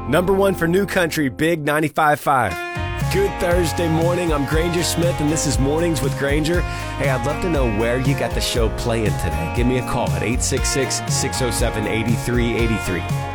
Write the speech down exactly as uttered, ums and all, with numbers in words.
Number one for New Country, Big ninety-five point five. Good Thursday morning. I'm Granger Smith, and this is Mornings with Granger. Hey, I'd love to know where you got the show playing today. Give me a call at eight six six, six oh seven, eight three eight three.